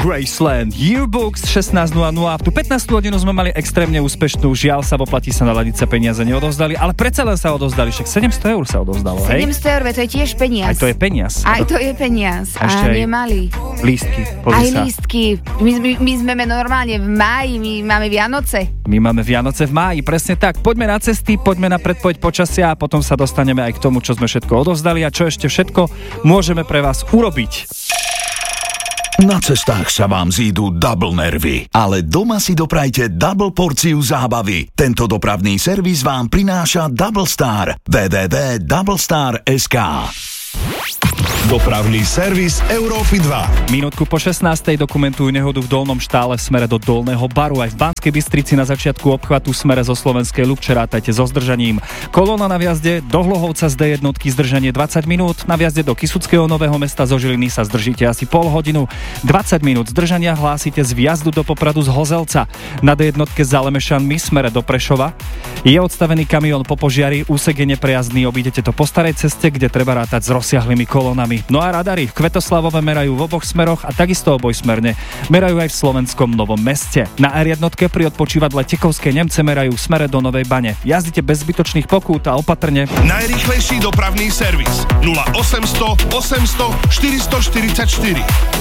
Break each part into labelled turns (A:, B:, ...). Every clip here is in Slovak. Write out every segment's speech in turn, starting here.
A: Graceland, Yearbooks 16.00. V tú 15. hodinu sme mali extrémne úspešnú, žiaľ sa oplatí sa naladiť, sa peniaze neodovzdali, ale predsa len sa odovzdali, však 700 eur sa odovzdalo, hej?
B: 700 eur, to je tiež peniaz.
A: Aj to je peniaz.
B: Aj to je peniaz. A nemalý.
A: Lístky.
B: Aj lístky. My sme normálne v máji, my máme Vianoce.
A: My máme Vianoce v máji, presne tak. Poďme na cesty, poďme na predpoveď počasia a potom sa dostaneme aj k tomu, čo sme všetko odovzdali a čo ešte všetko môžeme pre vás urobiť.
C: Na cestách sa vám zídu double nervy, ale doma si doprajte double porciu zábavy. Tento dopravný servis vám prináša Double Star. www.doublestar.sk.
D: Dopravný servis Európy 2.
A: Minútku po 16. dokumentujú nehodu v Dolnom Štále v smere do Dolného Baru. Aj v Banskej Bystrici na začiatku obchvatu v smere zo Slovenskej Ľubče rátajte so zdržaním. Kolóna na vjazde do Hlohovca z D1 zdržanie 20 minút, na vjazde do Kysuckého Nového Mesta zo Žiliny sa zdržíte asi pol hodinu. 20 minút zdržania hlásite z vjazdu do Popradu z Hozelca. Na D1 za Lemešanmi smere do Prešova je odstavený kamión po požiari, úsek je neprejazdný, obídete to po starej ceste, kde treba rátať s rozsiahlymi kolónami. No a radary v Kvetoslavove merajú v oboch smeroch a takisto obojsmerne. Merajú aj v Slovenskom Novom Meste. Na R1 pri odpočívadle Tekovské Nemce merajú v smere do Novej Bane. Jazdite bez zbytočných pokút a opatrne.
D: Najrýchlejší dopravný servis 0800 800 444.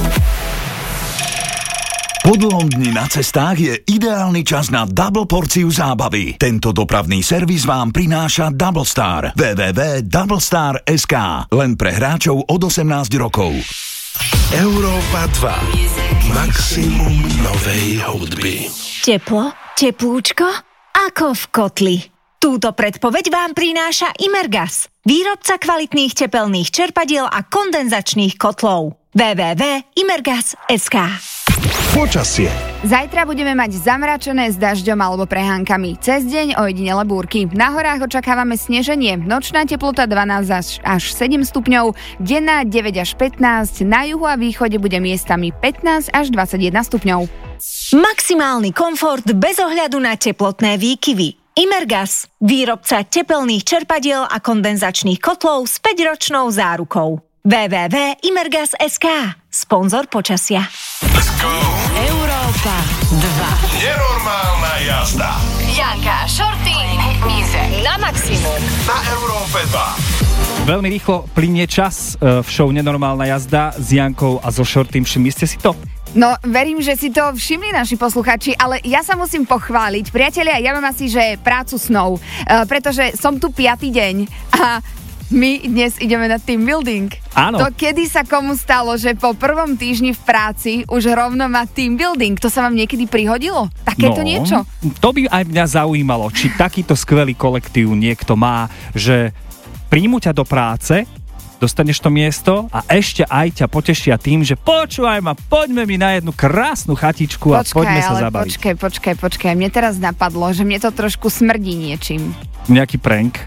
C: Po dlhom dni na cestách je ideálny čas na double porciu zábavy. Tento dopravný servis vám prináša Double Star. www.doublestar.sk. Len pre hráčov od 18 rokov.
D: Európa 2. Maximum novej hudby.
E: Teplo, teplúčko, ako v kotli. Túto predpoveď vám prináša Imergas, výrobca kvalitných tepelných čerpadiel a kondenzačných kotlov. www.imergas.sk.
D: Počasie.
B: Zajtra budeme mať zamračené s dažďom alebo prehánkami. Cez deň ojedinele búrky. Na horách očakávame sneženie. Nočná teplota 12 až 7 stupňov, denná 9 až 15, na juhu a východe bude miestami 15 až 21 stupňov.
E: Maximálny komfort bez ohľadu na teplotné výkyvy. Imergas, výrobca tepelných čerpadiel a kondenzačných kotlov s 5-ročnou zárukou. www.imergas.sk. Sponzor počasia.
D: Let's go.
E: Európa 2.
D: Nenormálna jazda.
E: Janka, Šorty, na maximum.
D: Na Európe 2.
A: Veľmi rýchlo plynie čas v show Nenormálna jazda s Jankou a so Šortým. Všimli ste si to?
B: No, verím, že si to všimli naši posluchači, ale ja sa musím pochváliť. Priatelia, ja mám asi, že prácu snov, pretože som tu 5. deň a my dnes ideme na team building.
A: Áno.
B: To kedy sa komu stalo, že po prvom týždni v práci už rovno má team building? To sa vám niekedy prihodilo? Takéto niečo?
A: To by aj mňa zaujímalo, či takýto skvelý kolektív niekto má, že príjmu ťa do práce, dostaneš to miesto a ešte aj ťa potešia tým, že počúvaj ma, poďme mi na jednu krásnu chatičku a poďme sa zabaviť.
B: Počkaj. Mne teraz napadlo, že mne to trošku smrdí niečím.
A: Nejaký prank?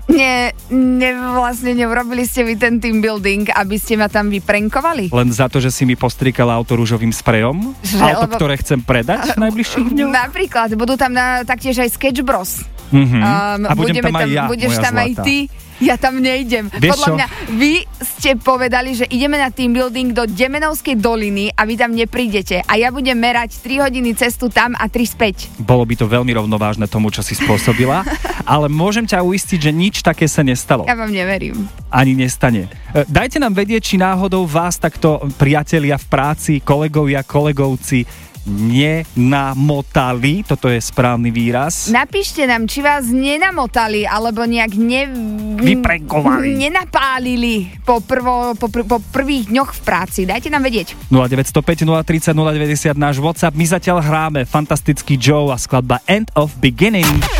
B: Vlastne neurobili ste vy ten team building, aby ste ma tam vyprankovali?
A: Len za to, že si mi postrikala auto rúžovým sprejom? Auto, ktoré chcem predať v najbližších dňoch?
B: Napríklad, budú tam taktiež aj Sketch Bros.
A: A budem tam aj ja,
B: budeš tam
A: zlatá.
B: aj ty. Ja tam nejdem.
A: Vieš
B: Podľa
A: čo?
B: mňa, vy ste povedali, že ideme na team building do Demenovskej doliny a vy tam neprídete. A ja budem merať 3 hodiny cestu tam a 3 späť.
A: Bolo by to veľmi rovnovážne tomu, čo si spôsobila, ale môžem ťa uistiť, že nič také sa nestalo.
B: Ja vám neverím.
A: Ani nestane. Dajte nám vedieť, či náhodou vás takto priatelia v práci, kolegovci nenamotali, toto je správny výraz.
B: Napíšte nám, či vás nenamotali, alebo nejak
A: vyprankovali.
B: Nenapálili po prvých dňoch v práci. Dajte nám vedieť.
A: 0905 030 090 náš WhatsApp. My zatiaľ hráme fantastický Joe a skladba End of Beginning.